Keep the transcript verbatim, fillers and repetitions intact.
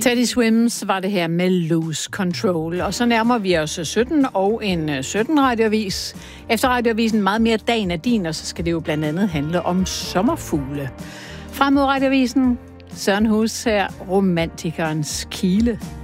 Teddy Swims var det her med Lose Control. Og så nærmer vi os sytten og en sytten-radioavis. Efter radioavisen meget mere dagen er din, og så skal det jo blandt andet handle om sommerfugle. Frem mod radioavisen, Søren Hus her, romantikernes kile.